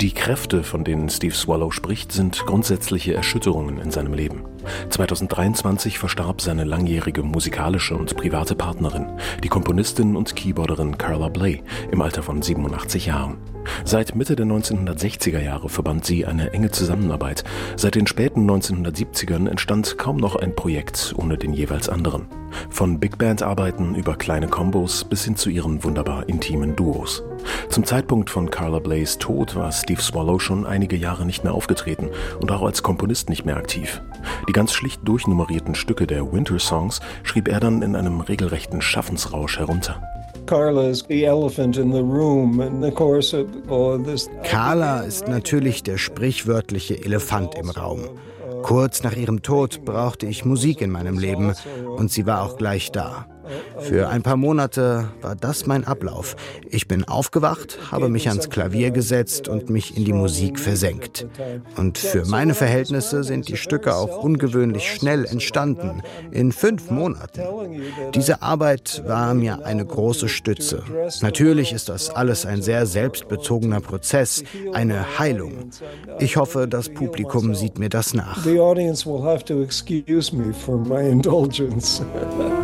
Die Kräfte, von denen Steve Swallow spricht, sind grundsätzliche Erschütterungen in seinem Leben. 2023 verstarb seine langjährige musikalische und private Partnerin, die Komponistin und Keyboarderin Carla Bley, im Alter von 87 Jahren. Seit Mitte der 1960er Jahre verband sie eine enge Zusammenarbeit. Seit den späten 1970ern entstand kaum noch ein Projekt ohne den jeweils anderen. Von Big Band-Arbeiten über kleine Kombos bis hin zu ihren wunderbar intimen Duos. Zum Zeitpunkt von Carla Bleys Tod war Steve Swallow schon einige Jahre nicht mehr aufgetreten und auch als Komponist nicht mehr aktiv. Die ganz schlicht durchnummerierten Stücke der Winter Songs schrieb er dann in einem regelrechten Schaffensrausch herunter. Carla ist natürlich der sprichwörtliche Elefant im Raum. Kurz nach ihrem Tod brauchte ich Musik in meinem Leben und sie war auch gleich da. Für ein paar Monate war das mein Ablauf. Ich bin aufgewacht, habe mich ans Klavier gesetzt und mich in die Musik versenkt. Und für meine Verhältnisse sind die Stücke auch ungewöhnlich schnell entstanden, in 5 Monaten. Diese Arbeit war mir eine große Stütze. Natürlich ist das alles ein sehr selbstbezogener Prozess, eine Heilung. Ich hoffe, das Publikum sieht mir das nach. The audience will have to excuse me for my indulgence.